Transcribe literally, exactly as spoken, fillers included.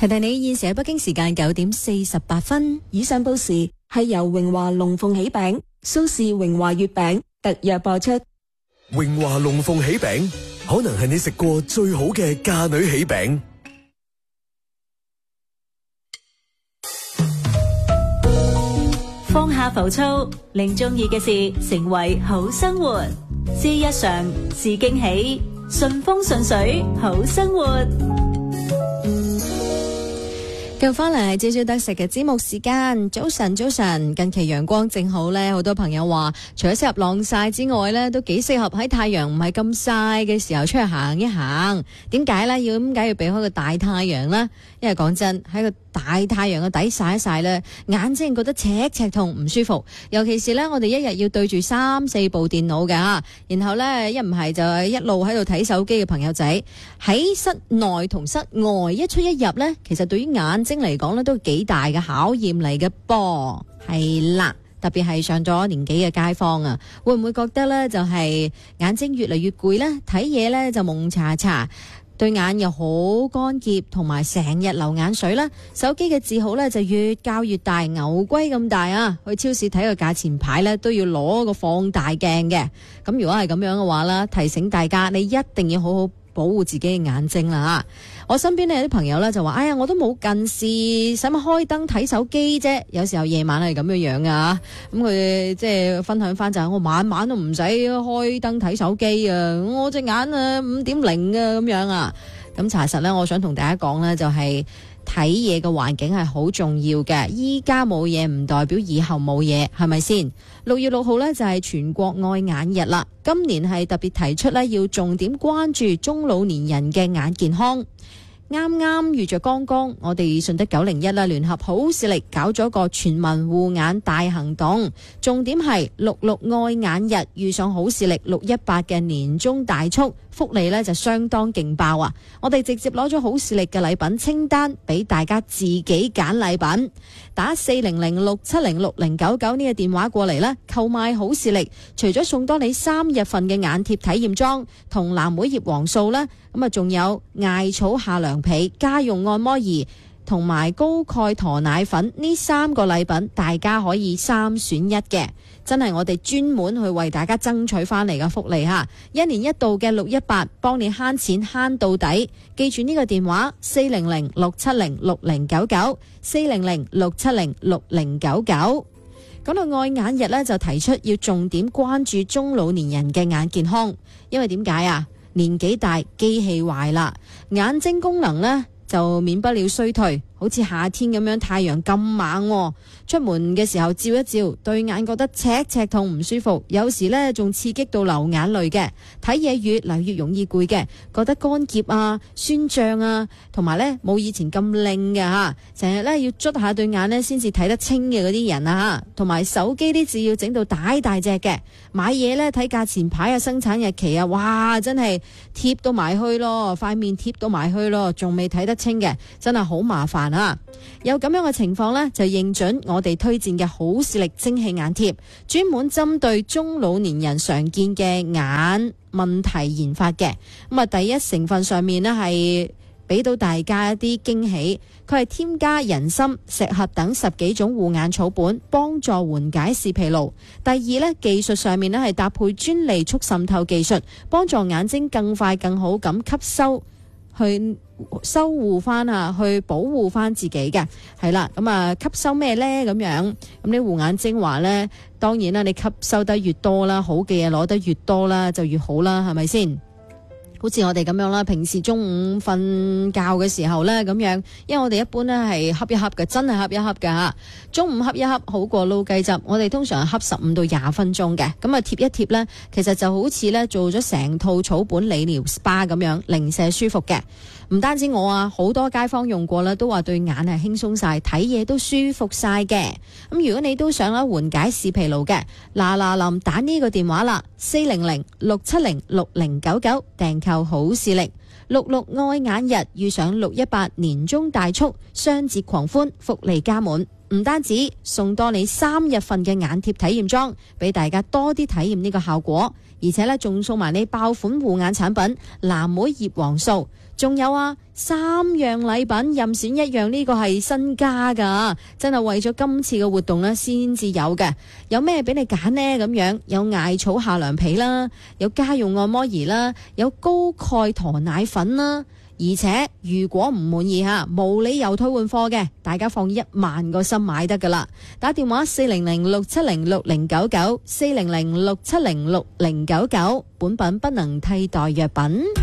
提提你，現時喺北京時間九點四十八分。 以上報時係由榮華龍鳳喜餅、蘇氏榮華月餅特約播出。 榮華龍鳳喜餅可能係你食過最好嘅嫁女喜餅。 放下浮躁，令中意嘅事成為好生活。知日常，是驚喜，順風順水，好生活。 繼續翻嚟係朝朝得食嘅節目時間，早晨早晨，近期陽光正好呢，好多朋友話除咗適合晾曬之外呢，都幾適合喺太陽唔係咁曬嘅時候出去行一行。點解呢？要點解要避開個大太陽呢？因為講真，喺個大太陽嘅底曬一曬呢，眼睛覺得赤赤痛唔舒服。尤其是呢，我哋一日要對住三四部電腦㗎，然後呢，一唔係就係一路喺度睇手機嘅朋友仔，喺室內同室外一出一入呢，其實對於眼睛嚟講呢都幾大嘅考驗嚟嘅噃，係啦，特別係上咗年紀嘅街坊啊，會唔會覺得呢就係眼睛越嚟越攰呢？睇嘢呢就蒙查查，對眼又好乾澀，同埋成日流眼水啦。手機嘅字號呢就越校越大，牛龜咁大啊！去超市睇個價錢牌呢都要攞個放大鏡嘅。咁如果係咁樣嘅話啦，提醒大家，你一定要好好保護自己嘅眼睛啦。我身邊呢有啲朋友咧就話，哎呀，我都冇近視，使乜開燈睇手機啫？有時候夜晚係咁樣樣噶，咁佢即係分享翻就係，我晚晚都唔使開燈睇手機啊，我隻眼啊五點零啊咁樣啊。咁查實咧，我想同大家講咧，就係睇嘢嘅環境係好重要嘅。依家冇嘢唔代表以後冇嘢，係咪先？六月六號呢就係全國愛眼日啦。今年係特別提出呢，要重點關注中老年人嘅眼健康。啱啱遇着剛剛，我哋順德九零一啦，聯合好視力搞咗個全民護眼大行動，重點係六六愛眼日遇上好視力六一八嘅年終大促，福利呢就相當勁爆啊！我哋直接攞咗好視力嘅禮品清單俾大家自己揀禮品，打四零零六七零六零九九呢個電話過嚟啦，購買好視力，除咗送多你三日份嘅眼貼體驗裝同藍莓葉黃素啦，咁啊仲有艾草夏涼被、家用按摩儀同埋高鈣駝奶粉呢三個禮品，大家可以三選一嘅，真係我哋專門去為大家爭取翻嚟嘅福利吓！一年一度嘅六一八，幫你慳錢慳到底。記住呢個電話四零零六七零六零九九，四零零六七零六零九九。講到愛眼日呢，就提出要重點關注中老年人嘅眼健康，因為點解啊？年紀大，機器壞啦，眼睛功能呢就免不了衰退。好似夏天咁樣，太陽咁猛喎，出門嘅時候照一照，對眼覺得赤赤痛唔舒服，有時呢仲刺激到流眼淚嘅，睇嘢越嚟越容易攰嘅，覺得乾澀啊、酸脹啊，同埋呢冇以前咁靚嘅吓，成日呢要捽下對眼呢先至睇得清嘅嗰啲人啊，同埋手機啲字要整到大大隻嘅，買嘢呢睇價錢牌啊、生產日期啊，哇真係貼到埋去咯，塊面貼到埋去咯，仲未睇得清嘅，真係好麻煩。有咁樣嘅情況呢，就認準我哋推薦嘅好視力蒸汽眼貼，專門針對中老年人常見嘅眼問題研發嘅。咁啊，第一成分上面呢係俾到大家一啲驚喜，佢係添加人參、石斛等十幾種護眼草本，幫助緩解視疲勞。第二呢，技術上面呢係搭配專利促滲透技術，幫助眼睛更快更好咁吸收，去修護翻啊，去保護翻自己嘅，係啦。咁啊，吸收咩呢？咁樣咁啲護眼精華呢，當然啦，你吸收得越多啦，好嘅嘢攞得越多啦，就越好啦，係咪先？好似我哋咁樣啦，平時中午瞓覺嘅時候呢，咁樣，因為我哋一般呢係恰一恰嘅，真係恰一恰嘅吓。中午恰一恰好過撈雞汁，我哋通常恰十五到廿分鐘嘅，咁啊貼一貼呢，其實就好似呢做咗成套草本理療 S P A 咁樣，零舍舒服嘅。唔單止我啊，好多街坊用過啦，都話對眼係輕鬆晒，睇嘢都舒服晒嘅。咁如果你都想啦緩解視疲勞嘅，嗱嗱臨打呢個電話啦，四零零六七零六零九九訂購好視力。六六愛眼日遇上六一八年終大促，雙節狂歡，福利加滿。唔單止送多你三日份嘅眼貼體驗裝，俾大家多啲體驗呢個效果，而且咧仲送埋你爆款護眼產品藍莓葉黃素。 仲有啊，三樣禮品任選一樣，呢個係新加噶，真係為咗今次嘅活動呢先至有嘅。有咩俾你揀呢？咁樣有艾草下涼被啦，有家用按摩儀啦，有高鈣駝奶粉啦。而且如果唔滿意吓，無理由退換貨嘅，大家放一萬個心買得噶啦。打電話四零零六七零六零九九，四零零六七零六零九九，本品不能替代藥品。